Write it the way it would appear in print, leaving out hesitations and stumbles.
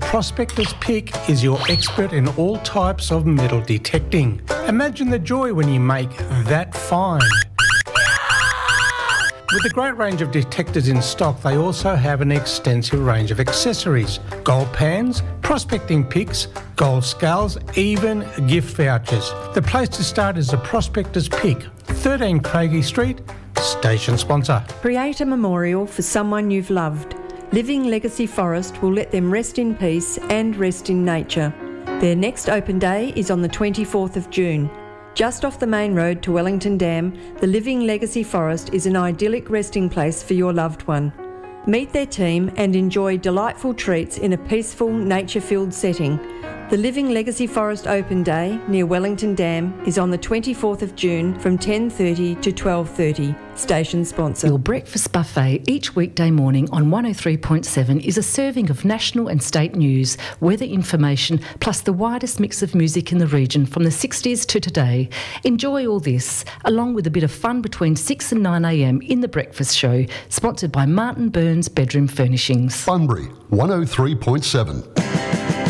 Prospector's Pick is your expert in all types of metal detecting. Imagine the joy when you make that find. With a great range of detectors in stock, they also have an extensive range of accessories, gold pans, prospecting picks, gold scales, even gift vouchers. The place to start is the Prospector's Pick, 13 Craigie Street, station sponsor. Create a memorial for someone you've loved. Living Legacy Forest will let them rest in peace and rest in nature. Their next open day is on the 24th of June. Just off the main road to Wellington Dam, the Living Legacy Forest is an idyllic resting place for your loved one. Meet their team and enjoy delightful treats in a peaceful, nature-filled setting. The Living Legacy Forest Open Day near Wellington Dam is on the 24th of June from 10:30 to 12:30. Station sponsor. Your breakfast buffet each weekday morning on 103.7 is a serving of national and state news, weather information, plus the widest mix of music in the region from the 60s to today. Enjoy all this, along with a bit of fun between 6 and 9 a.m. in the breakfast show, sponsored by Martin Burns Bedroom Furnishings. Bunbury, 103.7.